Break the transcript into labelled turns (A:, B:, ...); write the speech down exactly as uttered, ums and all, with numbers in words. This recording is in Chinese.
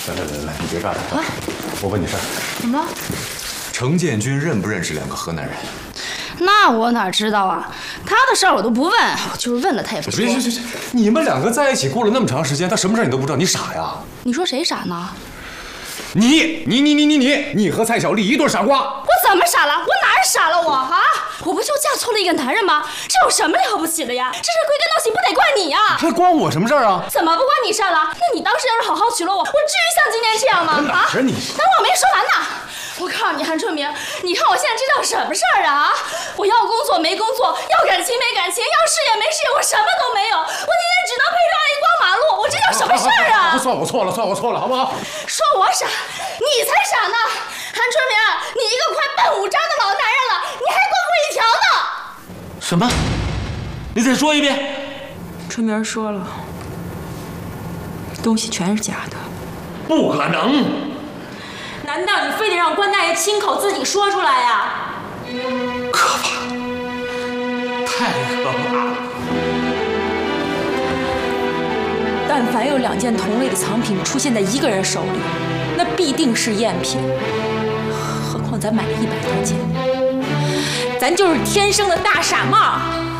A: 来来来来，你别干了，啊！我问你事儿。
B: 怎么了？
A: 程建军认不认识两个河南人？
B: 那我哪知道啊？他的事儿我都不问，我就是问了他也不说。
A: 别别别！你们两个在一起过了那么长时间，他什么事儿你都不知道，你傻呀？
B: 你说谁傻呢？
A: 你你你你你你你和蔡小丽一对傻瓜！
B: 我怎么傻了？我哪儿傻了我啊？我不就嫁错了一个男人吗？这有什么了不起的呀？这事归根到底不得怪你呀！
A: 还关我什么事儿啊？
B: 怎么不关你事儿了？那你当时要是好好娶了我，我至于像今天这样吗？
A: 啊！你
B: 等我没说完呢。我告诉你，韩春明，你看我现在这叫什么事儿啊？我要工作没工作，要感情没感情，要事业没事业，我什么都没有。我今天只能陪着阿姨逛马路，我这叫什么事儿啊？
A: 算我错了，算我错了，好不好？
B: 说我傻，你才傻呢！韩春明，你一个快奔五张的老男人了，你还光棍一条呢！
C: 什么？你再说一遍。
D: 春明说了，东西全是假的。
C: 不可能！
D: 难道你非得让关大爷亲口自己说出来呀？
C: 可怕，太可怕了！
D: 但凡有两件同类的藏品出现在一个人手里，那必定是赝品。何况咱买了一百多件，咱就是天生的大傻帽。